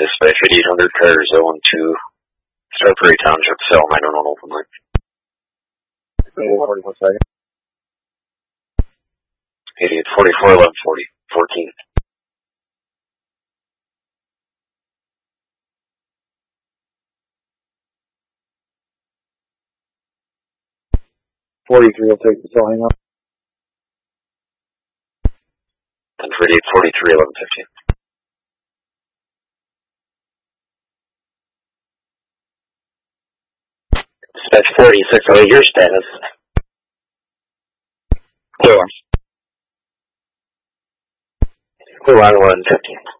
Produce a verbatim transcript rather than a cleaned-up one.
Dispatch eighty-eight hundred, car zone to Star Prairie Township, cell nine one one open line. forty-one second. eighty-eight forty-four eleven forty, fourteen. forty-three will take the cell hang up. And for eighty-eight forty-three eleven fifteen. Dispatch forty-six oh eight, your status. Clear. Clear on eleven fifteen.